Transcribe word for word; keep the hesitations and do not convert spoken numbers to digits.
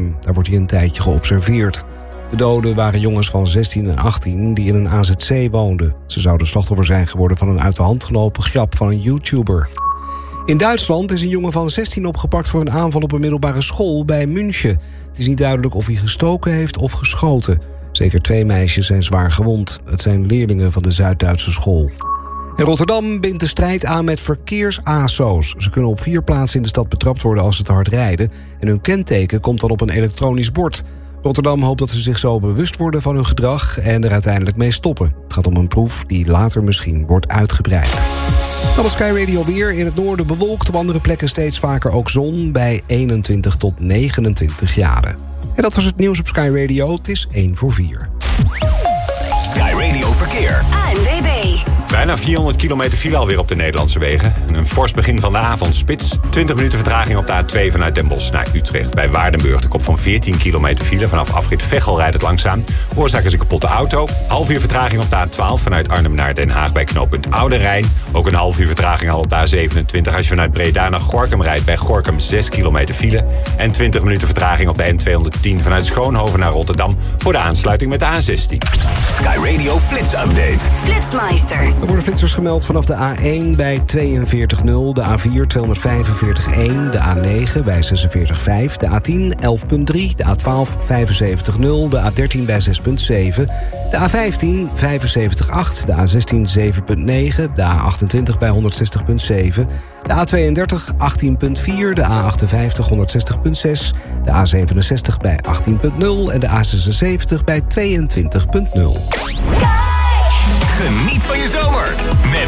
Hilversum. Daar wordt hij een tijdje geobserveerd. De doden waren jongens van zestien en achttien die in een A Z C woonden. Ze zouden slachtoffer zijn geworden van een uit de hand gelopen grap van een YouTuber. In Duitsland is een jongen van zestien opgepakt voor een aanval op een middelbare school bij München. Het is niet duidelijk of hij gestoken heeft of geschoten. Zeker twee meisjes zijn zwaar gewond. Het zijn leerlingen van de Zuid-Duitse school. En Rotterdam bindt de strijd aan met verkeers-A S O's. Ze kunnen op vier plaatsen in de stad betrapt worden als ze te hard rijden. En hun kenteken komt dan op een elektronisch bord. Rotterdam hoopt dat ze zich zo bewust worden van hun gedrag en er uiteindelijk mee stoppen. Het gaat om een proef die later misschien wordt uitgebreid. Dan is Sky Radio weer. In het noorden bewolkt, op andere plekken steeds vaker ook zon bij eenentwintig tot negenentwintig graden. En dat was het nieuws op Sky Radio. Het is één voor vier. Sky Radio Verkeer. A N W B. Bijna vierhonderd kilometer file alweer op de Nederlandse wegen. Een fors begin van de avondspits. twintig minuten vertraging op de A twee vanuit Den Bosch naar Utrecht. Bij Waardenburg de kop van veertien kilometer file. Vanaf afrit Veghel rijdt het langzaam. Oorzaak is een kapotte auto. Half uur vertraging op de A twaalf vanuit Arnhem naar Den Haag bij knooppunt Oude Rijn. Ook een half uur vertraging al op de A zevenentwintig als je vanuit Breda naar Gorinchem rijdt. Bij Gorinchem zes kilometer file. En twintig minuten vertraging op de N tweehonderdtien vanuit Schoonhoven naar Rotterdam voor de aansluiting met de A zestien. Sky Radio Flits Update. Flitsmeister. Er worden flitsers gemeld vanaf de A één bij tweeënveertig nul, de A vier tweehonderdvijfenveertig één, de A negen bij zesenveertig vijf, de A tien elf punt drie, de A twaalf vijfenzeventig nul, de A dertien bij zes punt zeven, de A vijftien vijfenzeventig acht, de A zestien zeven punt negen, de A achtentwintig bij honderdzestig punt zeven, de A tweeëndertig achttien punt vier, de A achtenvijftig honderdzestig punt zes, de A zevenenzestig bij achttien punt nul en de A zesenzeventig bij tweeëntwintig punt nul. Geniet van je zomer met